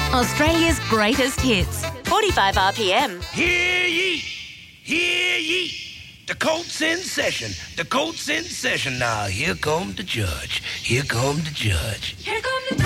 Australia's greatest hits. 45 RPM. Hear ye! Hear ye! The court's in session. The court's in session. Now, here come the judge. Here come the judge. Here come the